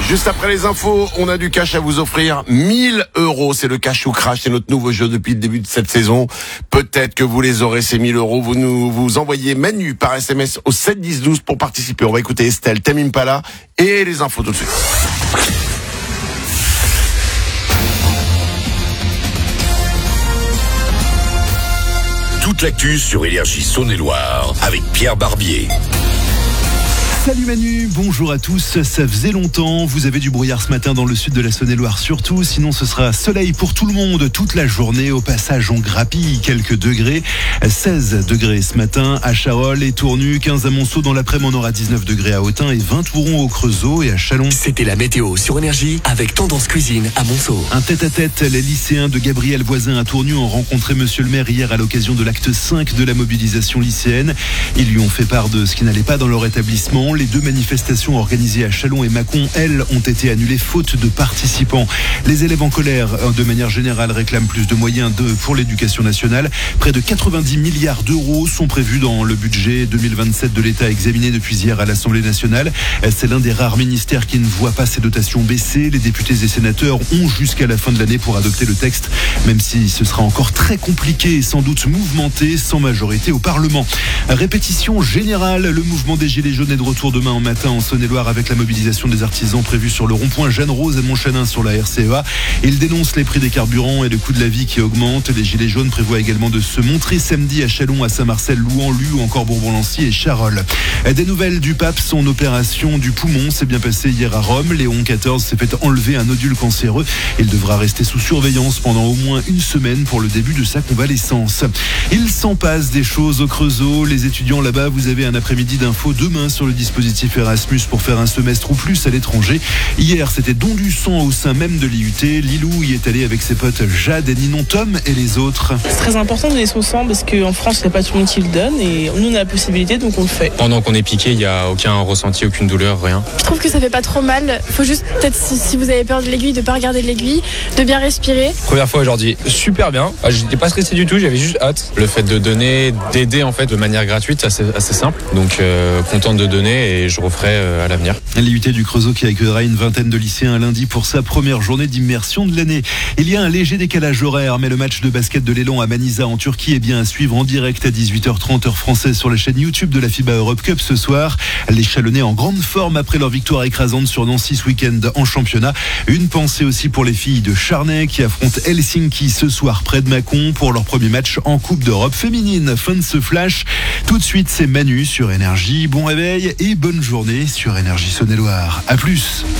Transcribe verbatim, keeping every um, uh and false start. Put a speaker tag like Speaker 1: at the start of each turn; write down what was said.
Speaker 1: Juste après les infos, on a du cash à vous offrir. mille euros, c'est le cash ou crash, c'est notre nouveau jeu depuis le début de cette saison. Peut-être que vous les aurez, ces mille euros. Vous nous vous envoyez Manu par S M S au sept dix douze pour participer. On va écouter Estelle, Tame Impala et les infos tout de suite.
Speaker 2: Toute l'actu sur Énergie Saône-et-Loire avec Pierre Barbier.
Speaker 3: Salut Manu, bonjour à tous. Ça faisait longtemps, vous avez du brouillard ce matin dans le sud de la Saône-et-Loire surtout. Sinon ce sera soleil pour tout le monde toute la journée. Au passage on grappille quelques degrés. seize degrés ce matin à Charolles et Tournu, quinze à Monceau. Dans l'après-midi on aura dix-neuf degrés à Autun et vingt Ouron au Creusot et à Châlons.
Speaker 4: C'était la météo sur Énergie avec Tendance Cuisine à Monceau.
Speaker 3: Un tête-à-tête, les lycéens de Gabriel Voisin à Tournu ont rencontré Monsieur le maire hier à l'occasion de l'acte cinq de la mobilisation lycéenne. Ils lui ont fait part de ce qui n'allait pas dans leur établissement. Les deux manifestations organisées à Châlons et Mâcon, elles, ont été annulées faute de participants. Les élèves en colère, de manière générale, réclament plus de moyens de, pour l'éducation nationale. Près de quatre-vingt-dix milliards d'euros sont prévus dans le budget deux mille vingt-sept de l'État examiné depuis hier à l'Assemblée nationale. C'est l'un des rares ministères qui ne voit pas ses dotations baisser. Les députés et sénateurs ont jusqu'à la fin de l'année pour adopter le texte, même si ce sera encore très compliqué et sans doute mouvementé, sans majorité au Parlement. Répétition générale, le mouvement des Gilets jaunes est de retour demain en matin en Saône-et-Loire avec la mobilisation des artisans prévue sur le rond-point Jeanne-Rose et Montchanin sur la R C E A. Ils dénoncent les prix des carburants et le coût de la vie qui augmente. Les Gilets jaunes prévoient également de se montrer samedi à Châlons, à Saint-Marcel, Louan-Lu ou encore Bourbon-Lancy et Charolles. Des nouvelles du pape, son opération du poumon s'est bien passée hier à Rome. Léon quatorze s'est fait enlever un nodule cancéreux. Il devra rester sous surveillance pendant au moins une semaine pour le début de sa convalescence. Il s'en passe des choses au Creusot. Les étudiants là-bas, vous avez un après-midi d'infos demain sur le dispositif Erasmus pour faire un semestre ou plus à l'étranger. Hier, c'était don du sang au sein même de l'I U T. Lilou y est allé avec ses potes Jade et Ninon, Tom et les autres.
Speaker 5: C'est très important de donner son sang parce qu'en France, il n'y a pas tout le monde qui le donne et nous, on a la possibilité, donc on le fait.
Speaker 6: Pendant qu'on est piqué, il n'y a aucun ressenti, aucune douleur, rien.
Speaker 7: Je trouve que ça fait pas trop mal. Faut juste, peut-être, si, si vous avez peur de l'aiguille, de pas regarder l'aiguille, de bien respirer.
Speaker 6: Première fois aujourd'hui, super bien. Ah, j'étais pas stressé du tout, j'avais juste hâte. Le fait de donner, d'aider en fait de manière gratuite, c'est assez, assez simple. Donc euh, content de donner et je referai euh, à l'avenir.
Speaker 3: L'I U T du Creusot qui accueillera une vingtaine de lycéens lundi pour sa première journée d'immersion de l'année. Il y a un léger décalage horaire, mais le match de basket de l'Élan à Manisa en Turquie est bien à suivre en direct à dix-huit heures trente heure française sur la chaîne YouTube de la FIBA Europe Cup ce soir. Les Chalonnais en grande forme après leur victoire écrasante sur Nancy ce week-end en championnat. Une pensée aussi pour les filles de Charnay qui affrontent Helsinki ce soir près de Mâcon pour leur premier match en Coupe d'Europe féminine. Fin de ce flash. Tout de suite, c'est Manu sur Énergie. Bon réveil et bonne journée sur Énergie Saône-et-Loire. À plus.